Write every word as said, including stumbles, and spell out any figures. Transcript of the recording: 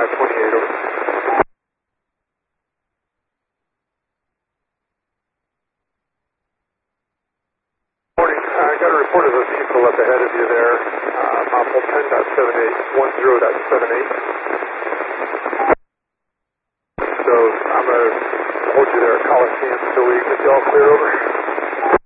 five twenty-eight, over. Morning, uh, I got a report of a vehicle up ahead of you there, uh, Mount ten dot seven eight, ten dot seven eight. So I'm going to hold you there at Coliseum until we get you all clear over.